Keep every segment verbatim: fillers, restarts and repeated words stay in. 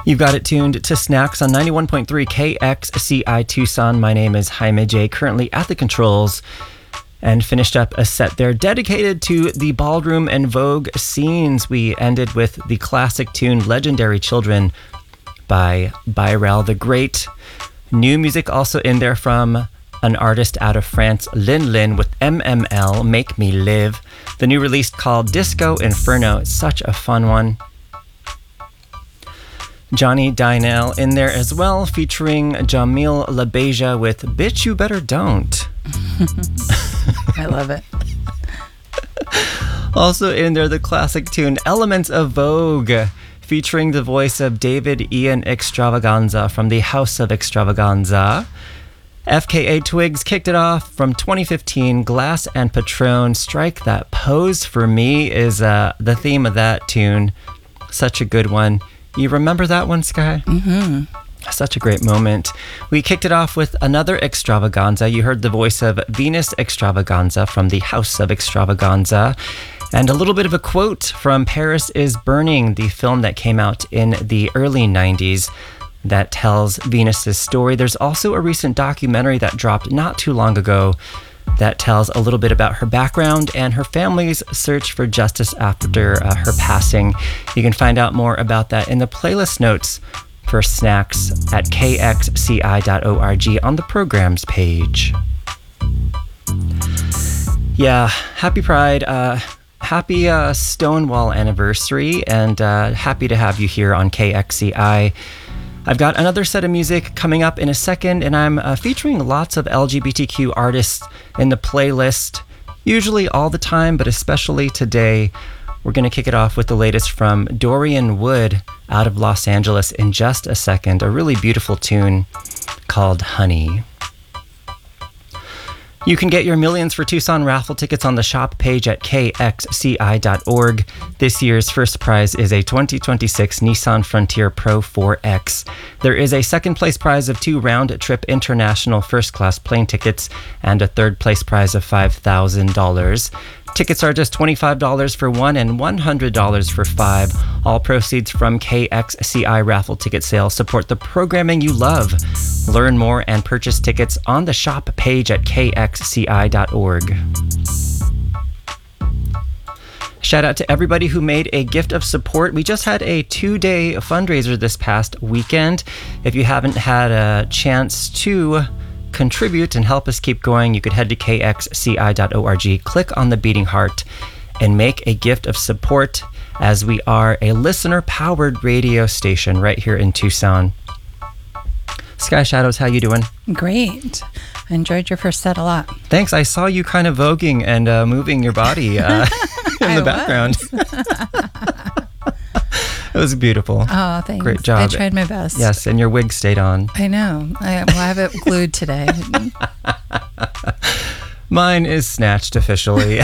You've got it tuned to Snacks on ninety-one point three K X C I Tucson. My name is Jaime J, currently at the controls, and finished up a set there dedicated to the ballroom and Vogue scenes. We ended with the classic tune Legendary Children by Bayrel the Great. New music also in there from an artist out of France, Lin Lin, with M M L, Make Me Live. The new release called Disco Inferno. It's such a fun one. Johnny Dynell in there as well, featuring Jamil LaBeija with Bitch You Better Don't. I love it. Also in there, the classic tune Elements of Vogue, featuring the voice of David Ian Extravaganza from the House of Extravaganza. F K A Twigs kicked it off from twenty fifteen. Glass and Patron, Strike That Pose for Me is uh, the theme of that tune. Such a good one. You remember that one, Sky? Mm-hmm. Such a great moment. We kicked it off with another extravaganza. You heard the voice of Venus Extravaganza from the House of Extravaganza. And a little bit of a quote from Paris is Burning, the film that came out in the early nineties that tells Venus's story. There's also a recent documentary that dropped not too long ago that tells a little bit about her background and her family's search for justice after uh, her passing. You can find out more about that in the playlist notes for Snacks at k x c i dot org on the programs page. Yeah, happy Pride, uh, happy uh, Stonewall anniversary, and uh, happy to have you here on K X C I. I've got another set of music coming up in a second, and I'm uh, featuring lots of L G B T Q artists in the playlist, usually all the time, but especially today. We're going to kick it off with the latest from Dorian Wood out of Los Angeles in just a second, a really beautiful tune called Honey. You can get your Millions for Tucson raffle tickets on the shop page at k x c i dot org. This year's first prize is a twenty twenty-six Nissan Frontier Pro four X. There is a second place prize of two round-trip international first-class plane tickets and a third place prize of five thousand dollars. Tickets are just twenty-five dollars for one and one hundred dollars for five. All proceeds from K X C I raffle ticket sales support the programming you love. Learn more and purchase tickets on the shop page at k x c i dot org. Shout out to everybody who made a gift of support. We just had a two-day fundraiser this past weekend. If you haven't had a chance to contribute and help us keep going, you could head to k x c i dot org, click on the beating heart, and make a gift of support, as we are a listener-powered radio station right here in Tucson. Sky Shadows, how you doing? Great. I enjoyed your first set a lot. Thanks. I saw you kind of voguing and uh, moving your body uh, in the I background. It was beautiful. Oh, thanks. Great job. I tried my best. Yes, and your wig stayed on. I know. I, well, I have it glued today. Mine is snatched officially.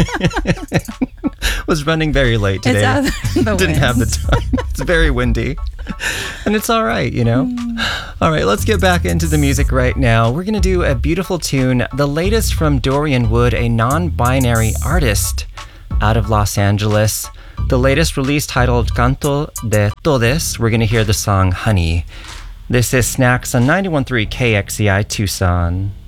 Was running very late today. It's out of the Didn't winds. have the time. It's very windy. And it's all right, you know? Mm. All right, let's get back into the music right now. We're going to do a beautiful tune, the latest from Dorian Wood, a non-binary artist out of Los Angeles. The latest release titled Canto de Todes. We're going to hear the song Honey. This is Snacks on ninety-one point three K X C I Tucson.